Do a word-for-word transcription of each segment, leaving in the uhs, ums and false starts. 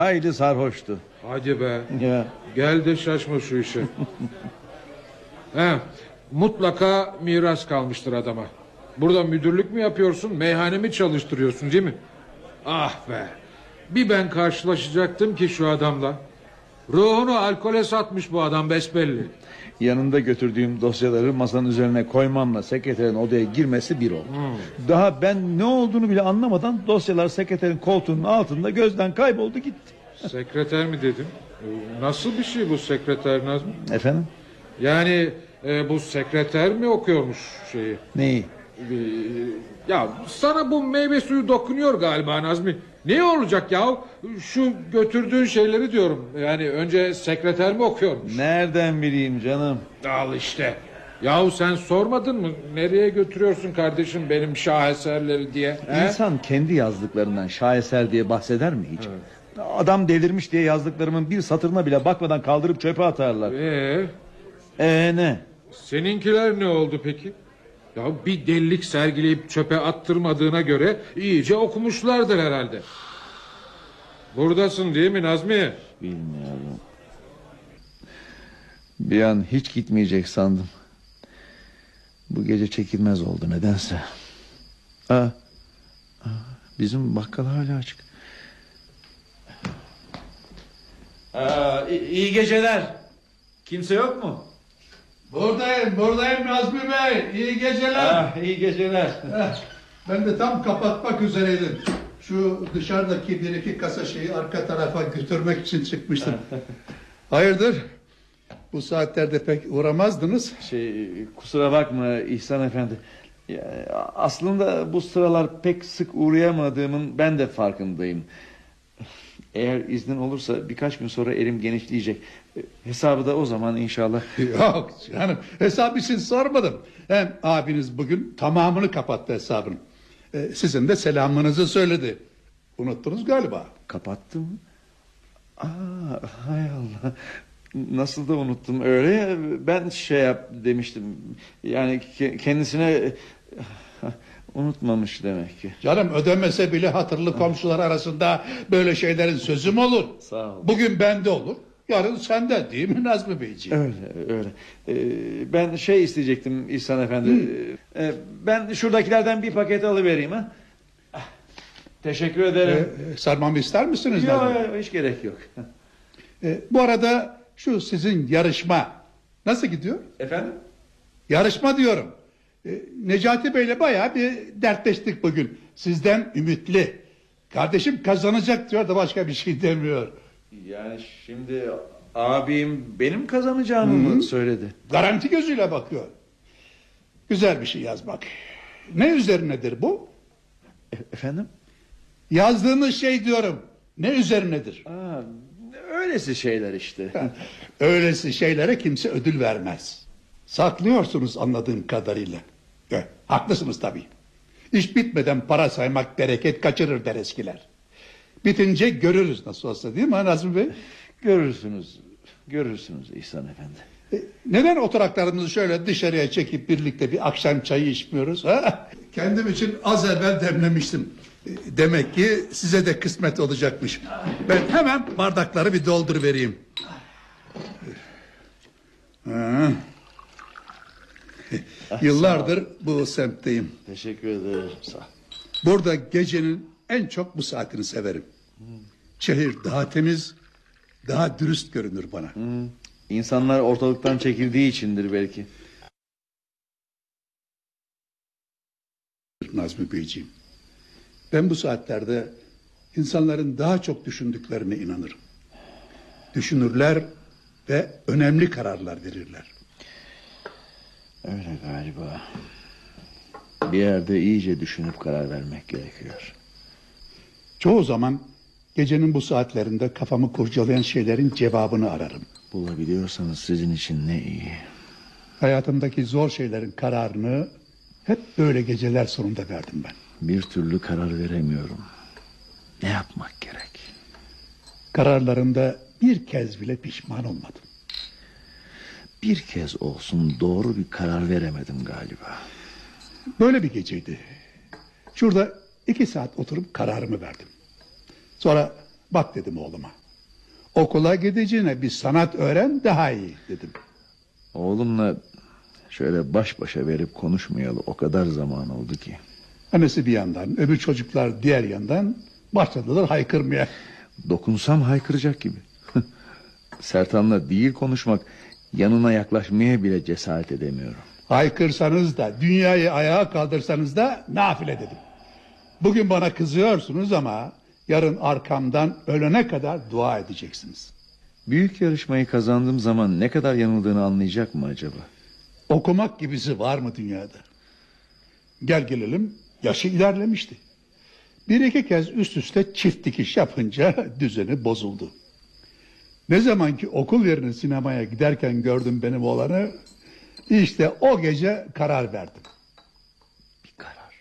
Hayli sarhoştu. Hadi be. Ya. Gel de şaşma şu işe. He, mutlaka miras kalmıştır adama. Burada müdürlük mü yapıyorsun, meyhane mi çalıştırıyorsun, değil mi? Ah be. Bir ben karşılaşacaktım ki şu adamla. Ruhunu alkole satmış bu adam besbelli. Yanında götürdüğüm dosyaları masanın üzerine koymamla sekreterin odaya girmesi bir oldu. Hmm. Daha ben ne olduğunu bile anlamadan dosyalar sekreterin koltuğunun altında gözden kayboldu gitti. Sekreter mi dedim? Nasıl bir şey bu sekreter Nazmi? Efendim? Yani e, bu sekreter mi okuyormuş şeyi? Neyi? E, ya sana bu meyve suyu dokunuyor galiba Nazmi. Ne olacak ya? Şu götürdüğün şeyleri diyorum. Yani önce sekreter mi okuyormuş? Nereden bileyim canım? Al işte. Yahu sen sormadın mı? Nereye götürüyorsun kardeşim benim şaheserleri diye? İnsan he? kendi yazdıklarından şaheser diye bahseder mi hiç? Evet. Adam delirmiş diye yazdıklarımın bir satırına bile bakmadan kaldırıp çöpe atarlar. Eee? Eee ne? Seninkiler ne oldu peki? Ya bir delilik sergileyip çöpe attırmadığına göre iyice okumuşlardır herhalde. Buradasın değil mi Nazmi? Bilmiyorum. Bir an hiç gitmeyecek sandım. Bu gece çekilmez oldu nedense. Aa, aa, bizim bakkal hala açık. Aa, iyi geceler. Kimse yok mu? Buradayım, buradayım Nazmi Bey. İyi geceler. Ah, iyi geceler. Heh, ben de tam kapatmak üzereydim. Şu dışarıdaki bir iki kasa şeyi arka tarafa götürmek için çıkmıştım. Hayırdır? Bu saatlerde pek uğramazdınız. Şey, kusura bakma İhsan Efendi. Ya, aslında bu sıralar pek sık uğrayamadığımın ben de farkındayım. Eğer iznin olursa birkaç gün sonra elim genişleyecek. Hesabı da o zaman inşallah. Yok canım, hesap için sormadım. Hem abiniz bugün tamamını kapattı hesabını. Ee, sizin de selamınızı söyledi. Unuttunuz galiba. Kapattı mı? Aa, hay Allah. Nasıl da unuttum öyle ya. Ben şey yap demiştim. Yani kendisine unutmamış demek ki. Canım ödemese bile hatırlı komşular arasında böyle şeylerin sözü mü olur? Sağ ol. Bugün bende olur. Yarın sende değil mi Nazmi Beyciğim? Öyle öyle. Ee, ben şey isteyecektim İhsan Efendi. Ee, ben şuradakilerden bir paket alıvereyim ha. Teşekkür ederim. Ee, sarmamı ister misiniz? Yok yok hiç gerek yok. Ee, bu arada şu sizin yarışma nasıl gidiyor? Efendim? Yarışma diyorum. Ee, Necati Bey'le bayağı bir dertleştik bugün. Sizden ümitli. Kardeşim kazanacak diyor da başka bir şey demiyor. Yani şimdi abim benim kazanacağımı mı söyledi? Garanti gözüyle bakıyor. Güzel bir şey yazmak. Ne üzerinedir bu? E, efendim? Yazdığınız şey diyorum. Ne üzerinedir? Aa, öylesi şeyler işte. Öylesi şeylere kimse ödül vermez. Saklıyorsunuz anladığım kadarıyla. Evet, haklısınız tabii. İş bitmeden para saymak bereket kaçırır der eskiler. Bitince görürüz nasıl olsa değil mi Nazmi Bey? Görürsünüz. Görürsünüz İhsan Efendi. E, neden oturaklarımızı şöyle dışarıya çekip birlikte bir akşam çayı içmiyoruz? Ha? Kendim için az evvel demlemiştim. E, demek ki size de kısmet olacakmış. Ben hemen bardakları bir doldur vereyim. Ha. Yıllardır bu semtteyim. Teşekkür ederim. Sağ ol. Burada gecenin en çok bu saatini severim. Hmm. Şehir daha temiz, daha dürüst görünür bana. Hmm. İnsanlar ortalıktan çekildiği içindir belki. Nazmi Beyciğim, ben bu saatlerde insanların daha çok düşündüklerine inanırım. Düşünürler ve önemli kararlar verirler. Öyle galiba. Bir yerde iyice düşünüp karar vermek gerekiyor. Çoğu zaman gecenin bu saatlerinde kafamı kurcalayan şeylerin cevabını ararım. Bulabiliyorsanız sizin için ne iyi. Hayatımdaki zor şeylerin kararını hep böyle geceler sonunda verdim ben. Bir türlü karar veremiyorum. Ne yapmak gerek? Kararlarımda bir kez bile pişman olmadım. Bir kez olsun doğru bir karar veremedim galiba. Böyle bir geceydi. Şurada iki saat oturup kararımı verdim. Sonra Bak dedim oğluma. Okula gideceğine bir sanat öğren daha iyi dedim. Oğlumla şöyle baş başa verip konuşmayalı o kadar zaman oldu ki. Annesi bir yandan, öbür çocuklar diğer yandan başladılar haykırmaya. Dokunsam haykıracak gibi. Sertan'la değil konuşmak, yanına yaklaşmaya bile cesaret edemiyorum. Haykırsanız da, dünyayı ayağa kaldırsanız da nafile dedim. Bugün bana kızıyorsunuz ama yarın arkamdan ölene kadar dua edeceksiniz. Büyük yarışmayı kazandığım zaman ne kadar yanıldığını anlayacak mı acaba? Okumak gibisi var mı dünyada? Gel gelelim, yaşı ilerlemişti. Bir iki kez üst üste çift dikiş yapınca düzeni bozuldu. Ne zaman ki okul yerine sinemaya giderken gördüm benim oğlanı, işte o gece karar verdim. Bir karar.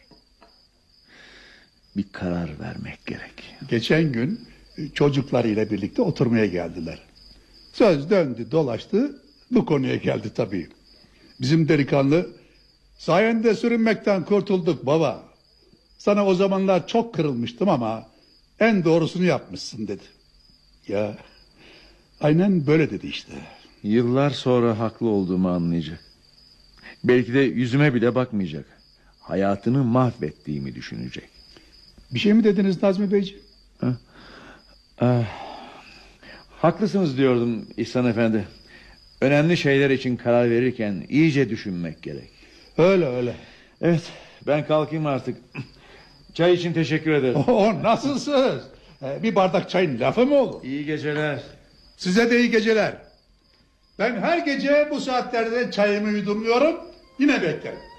Bir karar vermek gerek. Geçen gün çocuklarıyla birlikte oturmaya geldiler. Söz döndü dolaştı, bu konuya geldi tabii. Bizim delikanlı, sayende sürünmekten kurtulduk baba. Sana o zamanlar çok kırılmıştım ama en doğrusunu yapmışsın dedi. Ya aynen böyle dedi işte. Yıllar sonra haklı olduğumu anlayacak. Belki de yüzüme bile bakmayacak. Hayatını mahvettiğimi düşünecek. Bir şey mi dediniz Nazmi Beyciğim? Ha? Ah, haklısınız diyordum İhsan Efendi. Önemli şeyler için karar verirken iyice düşünmek gerek. Öyle öyle. Evet, ben kalkayım artık. Çay için teşekkür ederim. O nasıl söz? Ee, bir bardak çayın lafı mı olur? İyi geceler. Size de iyi geceler. Ben her gece bu saatlerde çayımı yudumluyorum, yine beklerim.